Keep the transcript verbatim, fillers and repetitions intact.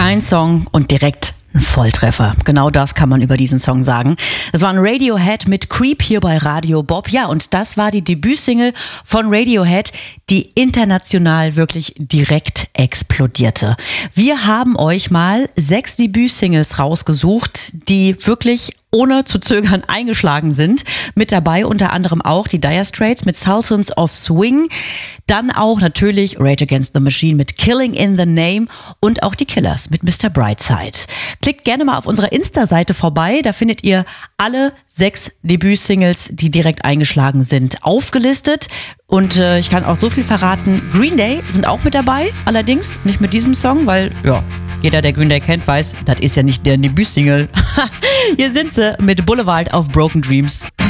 Ein Song und direkt ein Volltreffer. Genau das kann man über diesen Song sagen. Es war ein Radiohead mit Creep hier bei Radio Bob. Ja, und das war die Debütsingle von Radiohead, die international wirklich direkt explodierte. Wir haben euch mal sechs Debütsingles rausgesucht, die wirklich ohne zu zögern eingeschlagen sind. Mit dabei unter anderem auch die Dire Straits mit Sultans of Swing. Dann auch natürlich Rage Against the Machine mit Killing in the Name und auch die Killers mit Mister Brightside. Klickt gerne mal auf unserer Insta-Seite vorbei. Da findet ihr alle sechs Debütsingles, die direkt eingeschlagen sind, aufgelistet. Und äh, ich kann auch so viel verraten, Green Day sind auch mit dabei, allerdings nicht mit diesem Song, weil ja, jeder, der Green Day kennt, weiß, das ist ja nicht der Debütsingle. Hier sind sie mit Boulevard of Broken Dreams.